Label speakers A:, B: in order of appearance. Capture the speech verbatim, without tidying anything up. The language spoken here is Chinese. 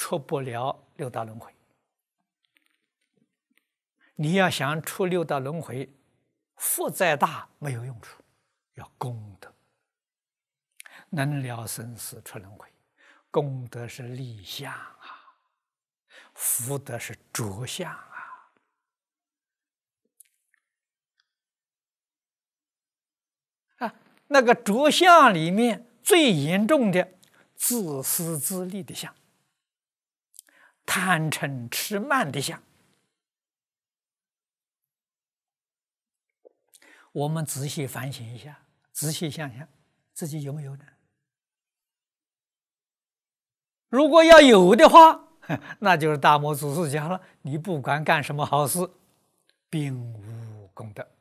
A: 出不了六道轮回。你要想出六道轮回，福再大没有用处，要功德，能了生死出轮回。功德是立相啊，福德是着相啊。啊，那个着相里面最严重的自私自利的相，贪嗔痴慢的相。我们仔细反省一下，仔细想想，自己有没有呢？如果要有的话，那就是大摩祖师讲了：你不管干什么好事，并无功德。